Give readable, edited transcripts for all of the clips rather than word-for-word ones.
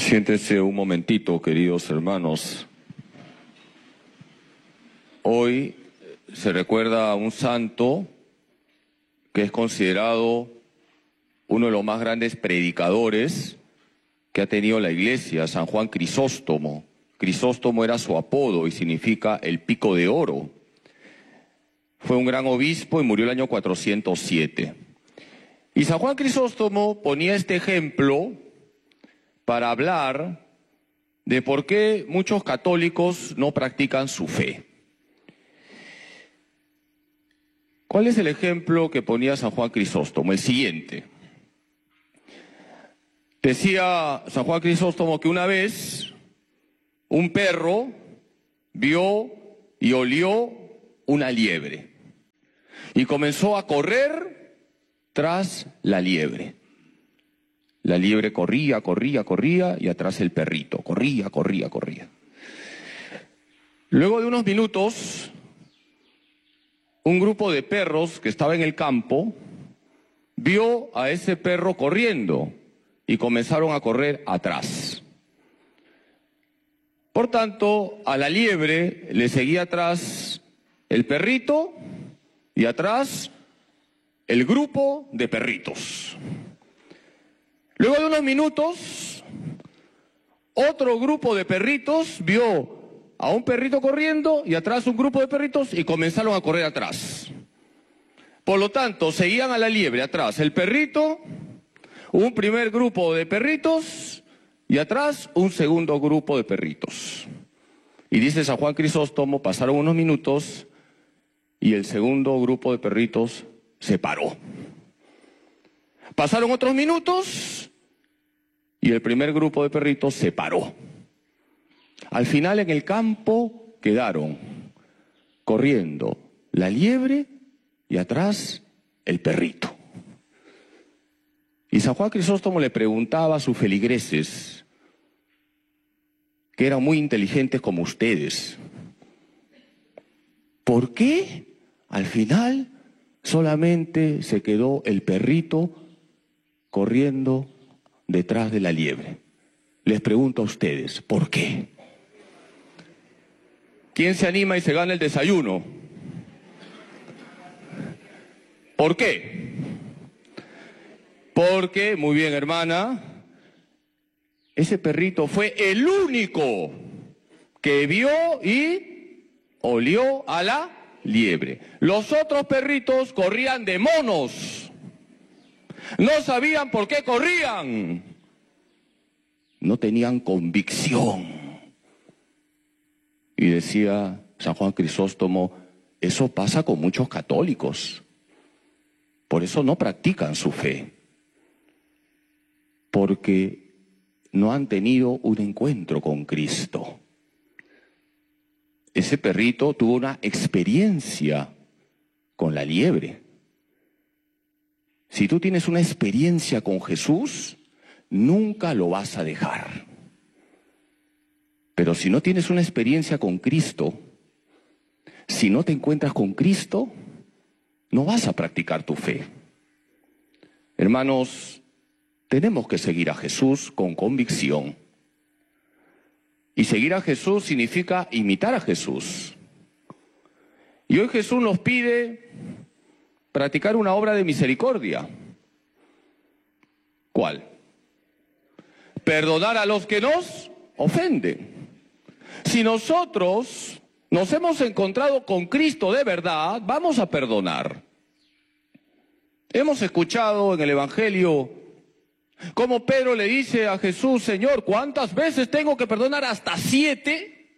Siéntense un momentito, queridos hermanos. Hoy se recuerda a un santo que es considerado uno de los más grandes predicadores que ha tenido la Iglesia, San Juan Crisóstomo. Crisóstomo era su apodo y significa el pico de oro. Fue un gran obispo y murió el año 407. Y San Juan Crisóstomo ponía este ejemplo para hablar de por qué muchos católicos no practican su fe. ¿Cuál es el ejemplo que ponía San Juan Crisóstomo? El siguiente. Decía San Juan Crisóstomo que una vez un perro vio y olió una liebre y comenzó a correr tras la liebre. La liebre corría y atrás el perrito corría. Luego de unos minutos, un grupo de perros que estaba en el campo vio a ese perro corriendo y comenzaron a correr atrás. Por tanto, a la liebre le seguía atrás el perrito y atrás el grupo de perritos. Luego de unos minutos, otro grupo de perritos vio a un perrito corriendo y atrás un grupo de perritos y comenzaron a correr atrás. Por lo tanto, seguían a la liebre atrás el perrito, un primer grupo de perritos y atrás un segundo grupo de perritos. Y dice San Juan Crisóstomo, pasaron unos minutos y el segundo grupo de perritos se paró. Pasaron otros minutos y el primer grupo de perritos se paró. Al final en el campo quedaron corriendo la liebre y atrás el perrito. Y San Juan Crisóstomo le preguntaba a sus feligreses, que eran muy inteligentes como ustedes, ¿por qué al final solamente se quedó el perrito corriendo detrás de la liebre? Les pregunto a ustedes, ¿por qué? ¿Quién se anima y se gana el desayuno? ¿Por qué? Porque, muy bien hermana, ese perrito fue el único que vio y olió a la liebre. Los otros perritos corrían de monos. No sabían por qué corrían. No tenían convicción. Y decía San Juan Crisóstomo, eso pasa con muchos católicos. Por eso no practican su fe. Porque no han tenido un encuentro con Cristo. Ese perrito tuvo una experiencia con la liebre. Si tú tienes una experiencia con Jesús, nunca lo vas a dejar. Pero si no tienes una experiencia con Cristo, si no te encuentras con Cristo, no vas a practicar tu fe. Hermanos, tenemos que seguir a Jesús con convicción. Y seguir a Jesús significa imitar a Jesús. Y hoy Jesús nos pide practicar una obra de misericordia. ¿Cuál? Perdonar a los que nos ofenden. Si nosotros nos hemos encontrado con Cristo de verdad, vamos a perdonar. Hemos escuchado en el Evangelio cómo Pedro le dice a Jesús, Señor, ¿cuántas veces tengo que perdonar? ¿Hasta 7?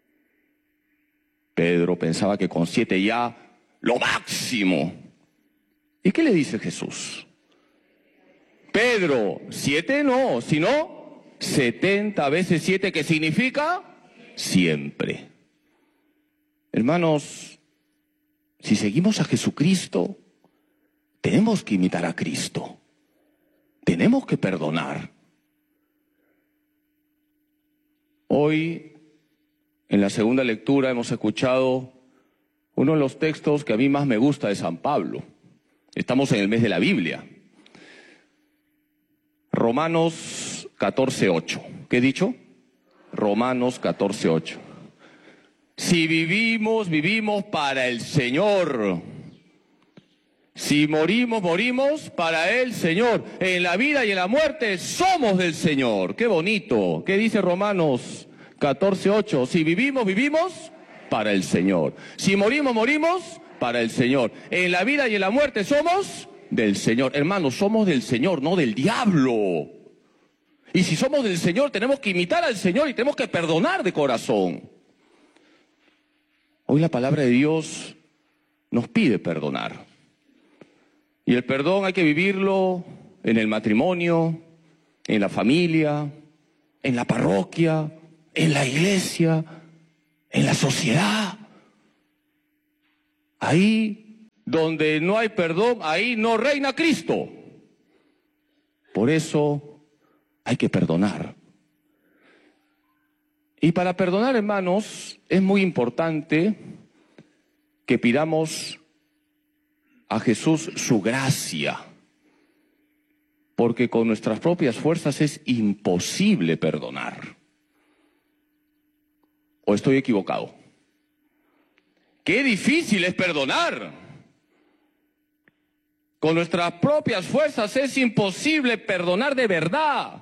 Pedro pensaba que con 7 ya lo máximo. ¿Y qué le dice Jesús? Pedro, 7 no, sino 70 veces 7, que significa siempre. Hermanos, si seguimos a Jesucristo, tenemos que imitar a Cristo. Tenemos que perdonar. Hoy, en la segunda lectura, hemos escuchado uno de los textos que a mí más me gusta de San Pablo. Estamos en el mes de la Biblia. Romanos 14:8. ¿Qué he dicho? Romanos 14:8. Si vivimos, vivimos para el Señor. Si morimos, morimos para el Señor. En la vida y en la muerte somos del Señor. ¡Qué bonito! ¿Qué dice Romanos 14:8? Si vivimos, vivimos para el Señor. Si morimos, morimos para el Señor. En la vida y en la muerte somos del Señor. Hermanos, somos del Señor, no del diablo. Y si somos del Señor, tenemos que imitar al Señor y tenemos que perdonar de corazón. Hoy la palabra de Dios nos pide perdonar. Y el perdón hay que vivirlo en el matrimonio, en la familia, en la parroquia, en la iglesia, en la sociedad. Ahí donde no hay perdón, ahí no reina Cristo. Por eso hay que perdonar. Y para perdonar, hermanos, es muy importante que pidamos a Jesús su gracia, porque con nuestras propias fuerzas es imposible perdonar. ¿O estoy equivocado? ¡Qué difícil es perdonar! Con nuestras propias fuerzas es imposible perdonar de verdad.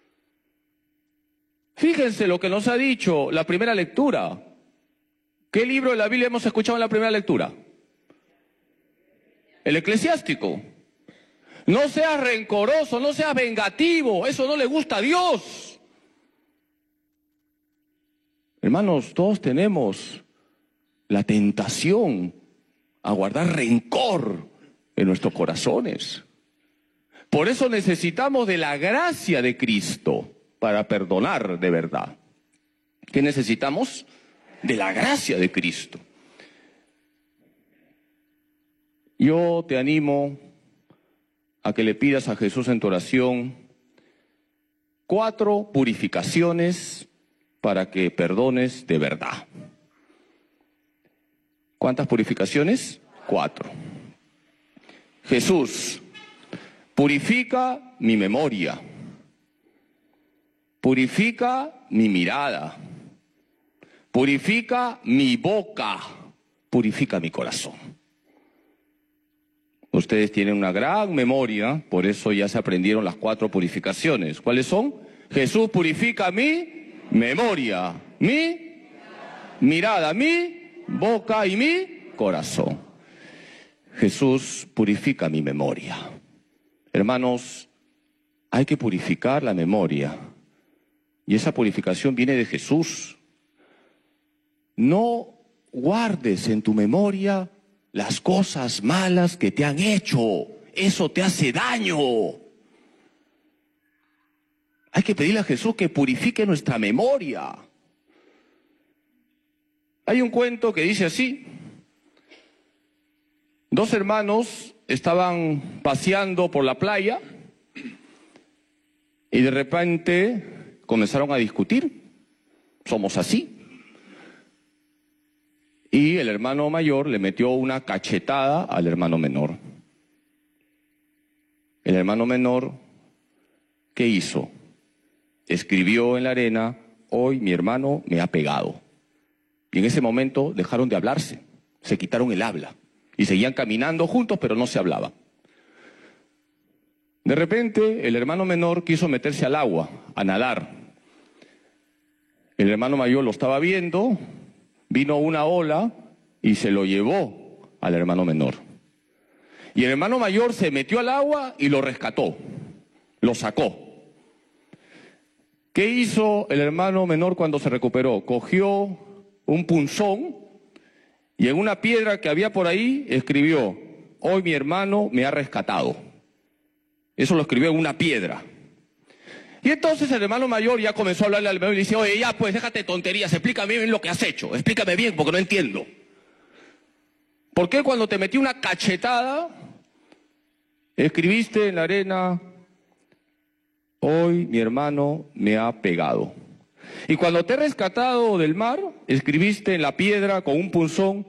Fíjense lo que nos ha dicho la primera lectura. ¿Qué libro de la Biblia hemos escuchado en la primera lectura? El Eclesiástico. No seas rencoroso, no seas vengativo, eso no le gusta a Dios. Hermanos, todos tenemos la tentación a guardar rencor en nuestros corazones. Por eso necesitamos de la gracia de Cristo para perdonar de verdad. ¿Qué necesitamos? De la gracia de Cristo. Yo te animo a que le pidas a Jesús en tu oración 4 purificaciones para que perdones de verdad. ¿Cuántas purificaciones? 4. Jesús, purifica mi memoria, purifica mi mirada, purifica mi boca, purifica mi corazón. Ustedes tienen una gran memoria, por eso ya se aprendieron las 4 purificaciones. ¿Cuáles son? Jesús purifica mi memoria, mi mirada, mi boca y mi corazón. Jesús purifica mi memoria. Hermanos, hay que purificar la memoria. Y esa purificación viene de Jesús. No guardes en tu memoria las cosas malas que te han hecho. Eso te hace daño. Hay que pedirle a Jesús que purifique nuestra memoria. Hay un cuento que dice así. 2 hermanos estaban paseando por la playa y de repente comenzaron a discutir. Somos así. Y el hermano mayor le metió una cachetada al hermano menor. El hermano menor, ¿qué hizo? Escribió en la arena, hoy mi hermano me ha pegado. Y en ese momento dejaron de hablarse, se quitaron el habla. Y seguían caminando juntos, pero no se hablaban. De repente, el hermano menor quiso meterse al agua, a nadar. El hermano mayor lo estaba viendo, vino una ola y se lo llevó al hermano menor. Y el hermano mayor se metió al agua y lo rescató, lo sacó. ¿Qué hizo el hermano menor cuando se recuperó? Cogió un punzón y en una piedra que había por ahí escribió, hoy mi hermano me ha rescatado. Eso lo escribió en una piedra. Y entonces el hermano mayor ya comenzó a hablarle al menor y le dice, oye, ya pues déjate de tonterías, explícame bien lo que has hecho, explícame bien porque no entiendo. ¿Por qué cuando te metí una cachetada, escribiste en la arena, hoy mi hermano me ha pegado? Y cuando te he rescatado del mar, escribiste en la piedra con un punzón,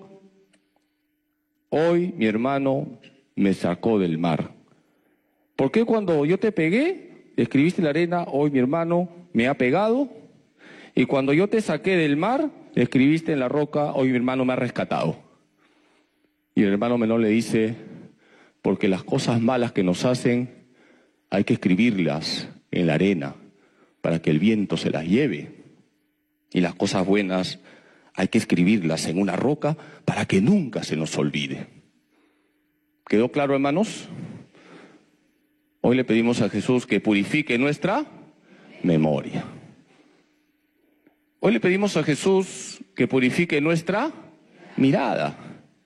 hoy mi hermano me sacó del mar. ¿Por qué cuando yo te pegué, escribiste en la arena, hoy mi hermano me ha pegado, y cuando yo te saqué del mar, escribiste en la roca, hoy mi hermano me ha rescatado. Y el hermano menor le dice, porque las cosas malas que nos hacen, hay que escribirlas en la arena, para que el viento se las lleve. Y las cosas buenas hay que escribirlas en una roca, para que nunca se nos olvide. ¿Quedó claro, hermanos? Hoy le pedimos a Jesús que purifique nuestra memoria. Hoy le pedimos a Jesús que purifique nuestra mirada.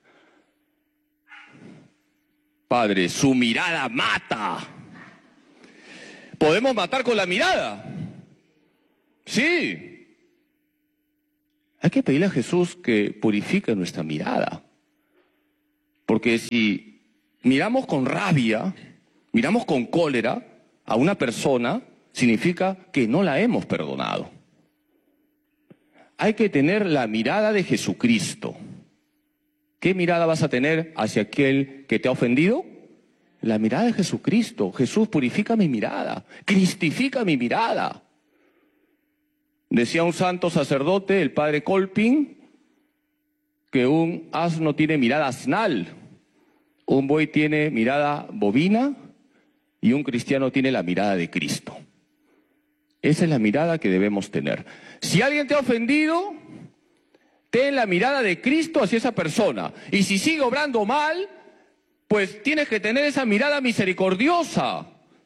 Padre, su mirada mata. ¿Podemos matar con la mirada? Sí. Hay que pedirle a Jesús que purifique nuestra mirada. Porque si miramos con rabia, miramos con cólera a una persona, significa que no la hemos perdonado. Hay que tener la mirada de Jesucristo. ¿Qué mirada vas a tener hacia aquel que te ha ofendido? La mirada de Jesucristo. Jesús, purifica mi mirada, cristifica mi mirada. Decía un santo sacerdote, el padre Colpin, que un asno tiene mirada asnal, un buey tiene mirada bovina y un cristiano tiene la mirada de Cristo. Esa es la mirada que debemos tener. Si alguien te ha ofendido, ten la mirada de Cristo hacia esa persona. Y si sigue obrando mal, pues tienes que tener esa mirada misericordiosa.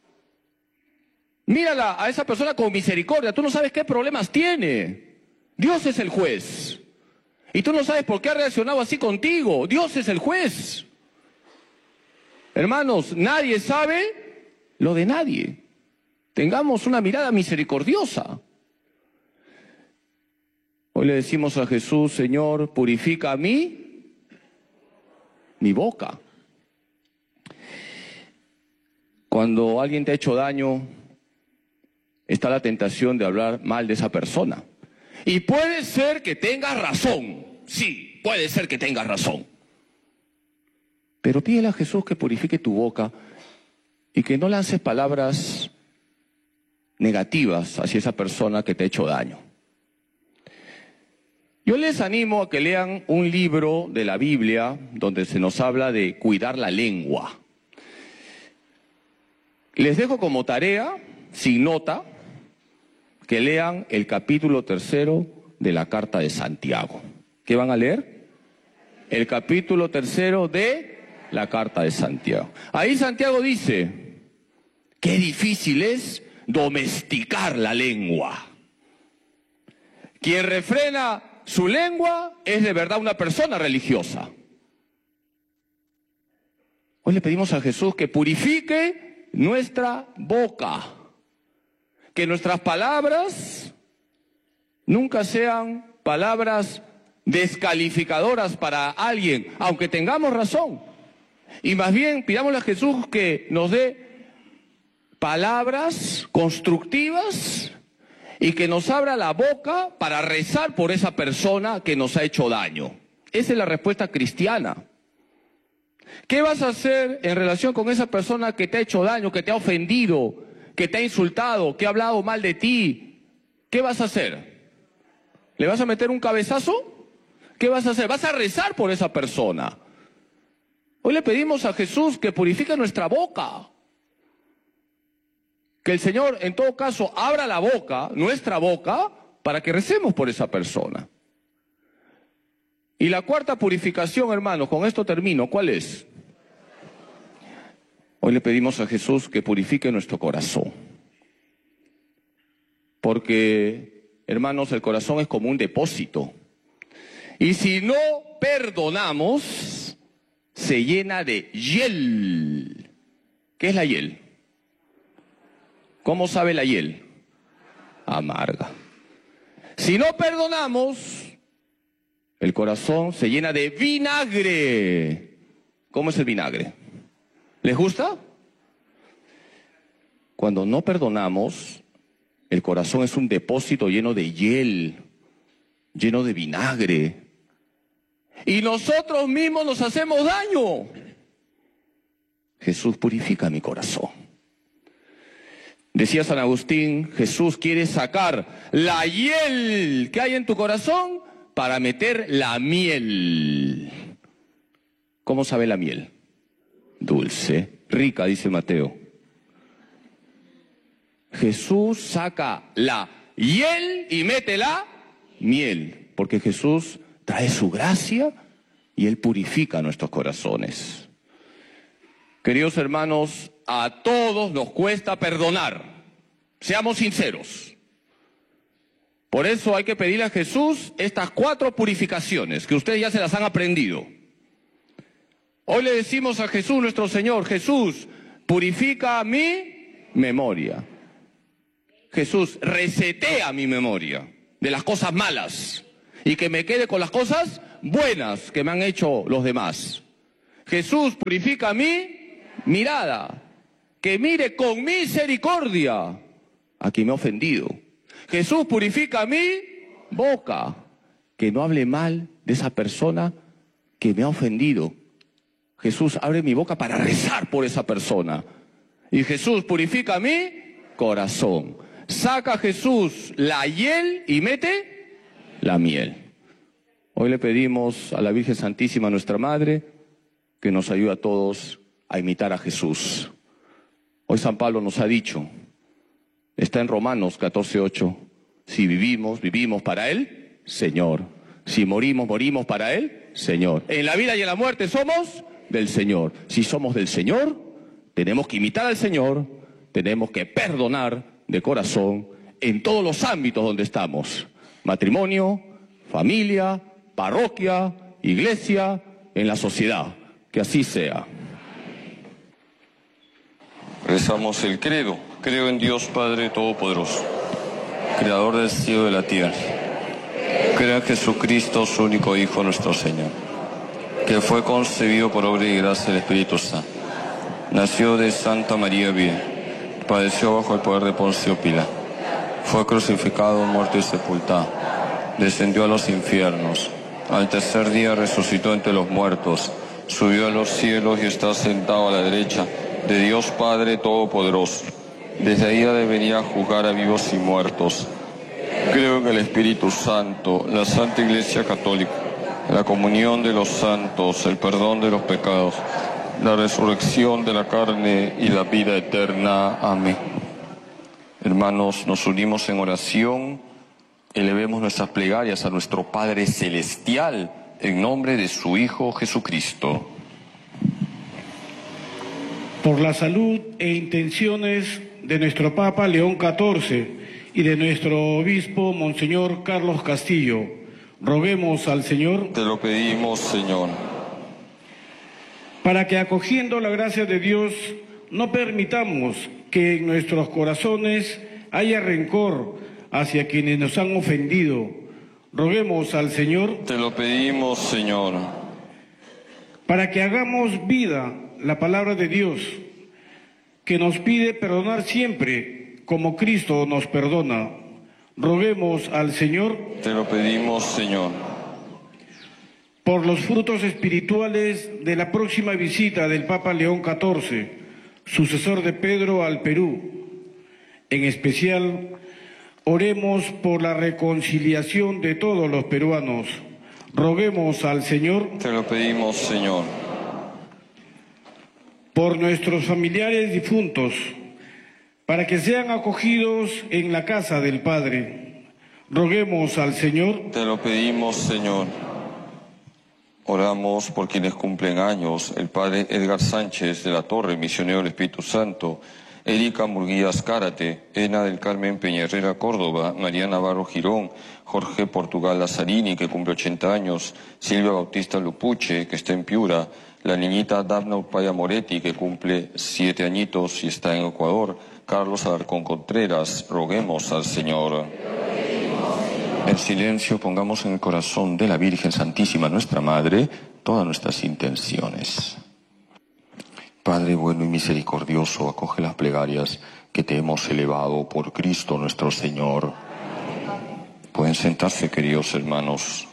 Mírala a esa persona con misericordia. Tú no sabes qué problemas tiene. Dios es el juez. Y tú no sabes por qué ha reaccionado así contigo. Dios es el juez. Hermanos, nadie sabe lo de nadie. Tengamos una mirada misericordiosa. Hoy le decimos a Jesús, Señor, purifica a mí mi boca. Cuando alguien te ha hecho daño, está la tentación de hablar mal de esa persona. Y puede ser que tengas razón. Sí, puede ser que tengas razón. Pero pídele a Jesús que purifique tu boca y que no lances palabras negativas hacia esa persona que te ha hecho daño. Yo les animo a que lean un libro de la Biblia donde se nos habla de cuidar la lengua. Les dejo como tarea, sin nota, que lean el capítulo 3 de la Carta de Santiago. ¿Qué van a leer? El capítulo 3 de la Carta de Santiago. Ahí Santiago dice, qué difícil es domesticar la lengua. Quien refrena su lengua es de verdad una persona religiosa. Hoy le pedimos a Jesús que purifique nuestra boca. Que nuestras palabras nunca sean palabras descalificadoras para alguien, aunque tengamos razón. Y más bien pidámosle a Jesús que nos dé palabras constructivas y que nos abra la boca para rezar por esa persona que nos ha hecho daño. Esa es la respuesta cristiana. ¿Qué vas a hacer en relación con esa persona que te ha hecho daño, que te ha ofendido, que te ha insultado, que ha hablado mal de ti? ¿Qué vas a hacer? ¿Le vas a meter un cabezazo? ¿Qué vas a hacer? Vas a rezar por esa persona. Hoy le pedimos a Jesús que purifique nuestra boca. Que el Señor, en todo caso, abra la boca, nuestra boca, para que recemos por esa persona. Y la cuarta purificación, hermanos, con esto termino, ¿cuál es? Hoy le pedimos a Jesús que purifique nuestro corazón. Porque, hermanos, el corazón es como un depósito. Y si no perdonamos, se llena de hiel. ¿Qué es la hiel? ¿Cómo sabe la hiel? Amarga. Si no perdonamos, el corazón se llena de vinagre. ¿Cómo es el vinagre? ¿Les gusta? Cuando no perdonamos, el corazón es un depósito lleno de hiel, lleno de vinagre. Y nosotros mismos nos hacemos daño. Jesús, purifica mi corazón. Decía San Agustín, Jesús quiere sacar la hiel que hay en tu corazón para meter la miel. ¿Cómo sabe la miel? Dulce, rica, dice Mateo. Jesús saca la hiel y mete la miel, porque Jesús trae su gracia y Él purifica nuestros corazones. Queridos hermanos, a todos nos cuesta perdonar. Seamos sinceros. Por eso hay que pedirle a Jesús estas 4 purificaciones, que ustedes ya se las han aprendido. Hoy le decimos a Jesús nuestro Señor, Jesús, purifica mi memoria. Jesús, resetea mi memoria de las cosas malas y que me quede con las cosas buenas que me han hecho los demás. Jesús, purifica mi mirada, que mire con misericordia a quien me ha ofendido. Jesús, purifica mi boca, que no hable mal de esa persona que me ha ofendido. Jesús, abre mi boca para rezar por esa persona. Y Jesús, purifica mi corazón. Saca Jesús la hiel y mete la miel. Hoy le pedimos a la Virgen Santísima, nuestra Madre, que nos ayude a todos a imitar a Jesús. Hoy San Pablo nos ha dicho, está en Romanos 14:8, si vivimos, vivimos para Él, Señor. Si morimos, morimos para Él, Señor. En la vida y en la muerte somos del Señor. Si somos del Señor, tenemos que imitar al Señor, tenemos que perdonar de corazón en todos los ámbitos donde estamos. Matrimonio, familia, parroquia, iglesia, en la sociedad. Que así sea. Rezamos el credo. Creo en Dios Padre Todopoderoso, Creador del cielo y de la tierra. Creo en Jesucristo, su único Hijo, nuestro Señor, que fue concebido por obra y gracia del Espíritu Santo. Nació de Santa María Virgen, padeció bajo el poder de Poncio Pilato, fue crucificado, muerto y sepultado, descendió a los infiernos, al tercer día resucitó entre los muertos, subió a los cielos y está sentado a la derecha de Dios Padre Todopoderoso. Desde ahí ha de venir a juzgar a vivos y muertos. Creo en el Espíritu Santo, la Santa Iglesia Católica, la comunión de los santos, el perdón de los pecados, la resurrección de la carne y la vida eterna. Amén. Hermanos, nos unimos en oración, elevemos nuestras plegarias a nuestro Padre Celestial, en nombre de su Hijo Jesucristo. Por la salud e intenciones de nuestro Papa León XIV y de nuestro Obispo Monseñor Carlos Castillo, roguemos al Señor. Te lo pedimos, Señor. Para que, acogiendo la gracia de Dios, no permitamos que en nuestros corazones haya rencor hacia quienes nos han ofendido. Roguemos al Señor. Te lo pedimos, Señor. Para que hagamos vida la palabra de Dios, que nos pide perdonar siempre, como Cristo nos perdona. Roguemos al Señor. Te lo pedimos, Señor. Por los frutos espirituales de la próxima visita del Papa León XIV, sucesor de Pedro al Perú. En especial, oremos por la reconciliación de todos los peruanos. Roguemos al Señor. Te lo pedimos, Señor. Por nuestros familiares difuntos, para que sean acogidos en la casa del Padre. Roguemos al Señor. Te lo pedimos, Señor. Oramos por quienes cumplen años, el Padre Edgar Sánchez de la Torre, misionero del Espíritu Santo, Erika Murguía Azcárate, Ena del Carmen Peñarrera Córdoba, María Navarro Girón, Jorge Portugal Lazzarini, que cumple 80 años, Silvia Bautista Lupuche, que está en Piura, la niñita Dafna Upaya Moretti, que cumple 7 añitos y está en Ecuador, Carlos Alarcón Contreras. Roguemos al Señor. En silencio pongamos en el corazón de la Virgen Santísima, nuestra Madre, todas nuestras intenciones. Padre bueno y misericordioso, acoge las plegarias que te hemos elevado por Cristo nuestro Señor. Pueden sentarse, queridos hermanos.